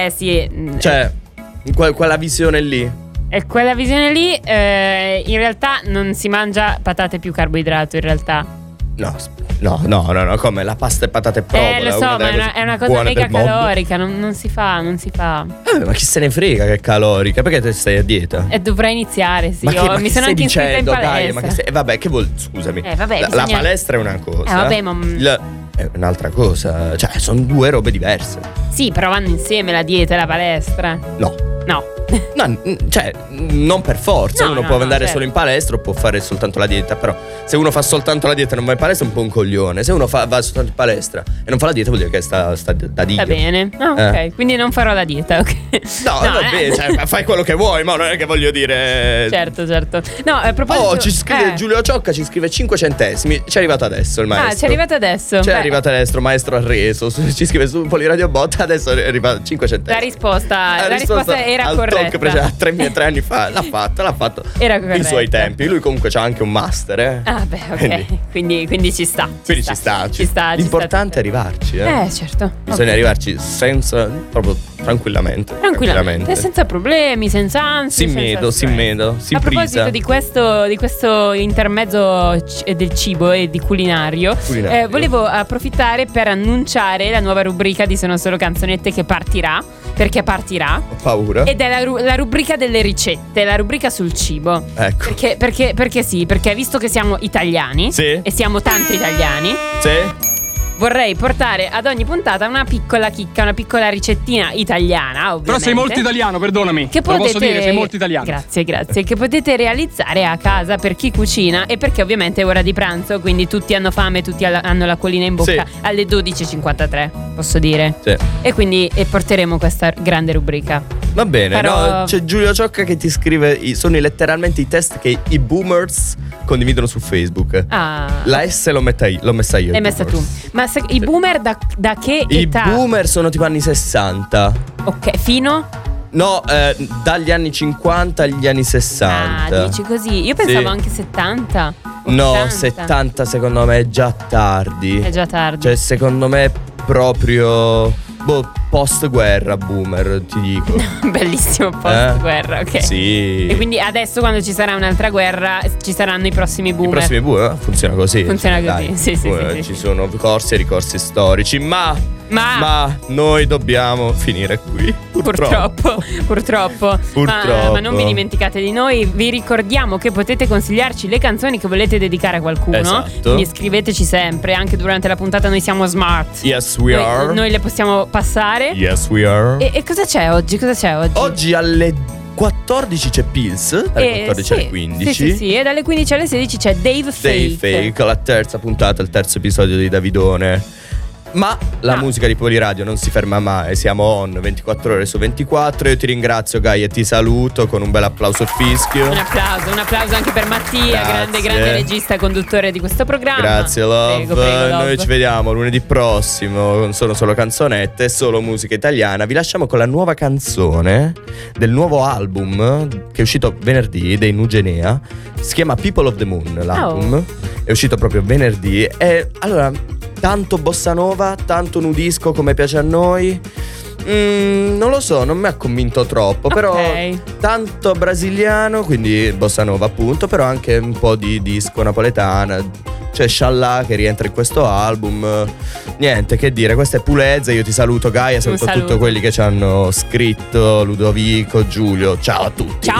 Sì. Cioè, quella visione lì. E quella visione lì, in realtà non si mangia patate più carboidrato, in realtà. No, come la pasta e patate e provola. Lo so, ma è una cosa mega calorica, non si fa. Ma chi se ne frega che è calorica? Perché te stai a dieta? E dovrei iniziare, sì. Ma mi sono anche iscritta in palestra. Vabbè, che vuol... Scusami. Vabbè, la palestra è una cosa. Vabbè, ma... è un'altra cosa. Cioè, sono due robe diverse. Sì, però vanno insieme la dieta e la palestra. No, cioè, non per forza. Uno può andare solo in palestra o può fare soltanto la dieta. Però se uno fa soltanto la dieta e non va in palestra è un po' un coglione. Se uno va soltanto in palestra e non fa la dieta vuol dire che sta da Dio. Va bene. Ok, quindi non farò la dieta, ok. No, vabbè, cioè, fai quello che vuoi, ma non è che voglio dire. Certo. No, a proposito. ci scrive Giulio Ciocca, ci scrive 5 centesimi. Ci è arrivato adesso il maestro. Ci è arrivato adesso. È arrivato adesso, maestro Arreso. Ci scrive su Poliradio Bot. Adesso è arrivato 5 centesimi. La risposta era corretta. Talk 3 anni fa l'ha fatto. Era corretta. In suoi tempi. Lui comunque c'ha anche un master, ok. Quindi ci sta. Ci sta. L'importante è arrivarci, certo. Bisogna arrivarci senza, proprio tranquillamente. E senza problemi, senza ansia. Sin medo. A proposito di questo intermezzo del cibo e di culinario. Volevo approfittare per annunciare la nuova rubrica di Sono Solo Canzonette che partirà. Perché partirà. Ho paura. Ed è la rubrica delle ricette, la rubrica sul cibo. Ecco. Perché visto che siamo italiani, sì, e siamo tanti italiani, sì, vorrei portare ad ogni puntata una piccola chicca, una piccola ricettina italiana, ovviamente. Però sei molto italiano, perdonami. Che potete, lo posso dire, sei molto italiano. Grazie. Che potete realizzare a casa per chi cucina e perché ovviamente è ora di pranzo, quindi tutti hanno fame, tutti hanno l'acquolina in bocca, sì, alle 12:53, posso dire. Sì. E quindi porteremo questa grande rubrica. Va bene, c'è Giulio Ciocca che ti scrive: sono letteralmente i test che i boomers condividono su Facebook. La S l'ho messa io. L'hai messa tu. Ma i boomer da che età? I boomer sono tipo anni 60. Ok, fino? No, dagli anni 50 agli anni 60. Dici così? Io pensavo anche 70. 80. No, 70 secondo me è già tardi. È già tardi. Cioè secondo me proprio post guerra boomer, ti dico. Bellissimo, post guerra, ok. Sì. E quindi adesso quando ci sarà un'altra guerra ci saranno i prossimi boomer. I prossimi boomer funziona così. Dai, sì. Ci sono corsi e ricorsi storici, ma noi dobbiamo finire qui. Purtroppo. Ma non vi dimenticate di noi. Vi ricordiamo che potete consigliarci le canzoni che volete dedicare a qualcuno. Esatto. Quindi scriveteci sempre. Anche durante la puntata noi siamo smart. Yes we are. Noi le possiamo passare. Yes we are. E cosa c'è oggi? Oggi alle 14 c'è Pills, dalle 14 alle 15. Sì, e dalle 15 alle 16 c'è Dave Fake, la terza puntata, il terzo episodio di Davidone. Ma la musica di Poliradio non si ferma mai, siamo on 24 ore su 24. Io ti ringrazio, Gaia, e ti saluto con un bel applauso fischio. Un applauso anche per Mattia. Grande regista e conduttore di questo programma. Grazie, love. Prego, love. Noi ci vediamo lunedì prossimo con Sono Solo Canzonette, solo musica italiana. Vi lasciamo con la nuova canzone del nuovo album che è uscito venerdì dei Nugenea. Si chiama People of the Moon, l'album. È uscito proprio venerdì. E allora, tanto bossa nova, tanto nudisco come piace a noi. Non lo so, non mi ha convinto troppo. Però tanto brasiliano, quindi bossa nova appunto. Però anche un po' di disco napoletana. C'è Sciallà che rientra in questo album. Niente, che dire, questa è Pulezza. Io ti saluto, Gaia, saluto tutti quelli che ci hanno scritto, Ludovico, Giulio. Ciao a tutti. Ciao.